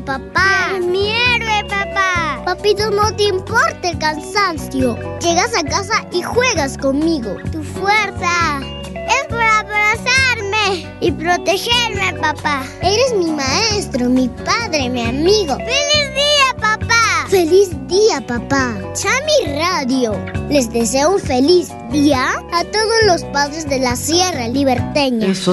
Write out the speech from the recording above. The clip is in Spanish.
papá. ¡Eres mi héroe, papá! Papito, no te importa el cansancio. Llegas a casa y juegas conmigo. Tu fuerza es por abrazarme y protegerme, papá. Eres mi maestro, mi padre, mi amigo. ¡Feliz día, papá! ¡Feliz día, papá! Chami Radio les deseo un feliz día a todos los padres de la Sierra Liberteña.